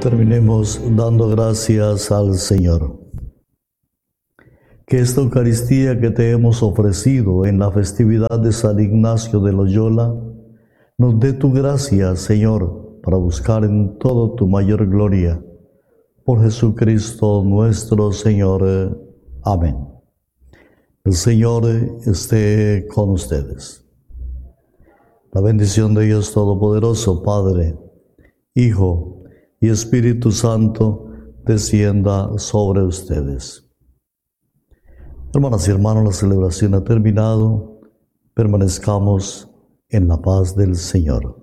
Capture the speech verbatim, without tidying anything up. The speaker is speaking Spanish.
Terminemos dando gracias al Señor. Que esta Eucaristía que te hemos ofrecido en la festividad de San Ignacio de Loyola nos dé tu gracia, Señor, para buscar en todo tu mayor gloria. Por Jesucristo nuestro Señor. Amén. El Señor esté con ustedes. La bendición de Dios Todopoderoso, Padre, Hijo y Espíritu Santo, descienda sobre ustedes. Hermanas y hermanos, la celebración ha terminado. Permanezcamos en la paz del Señor.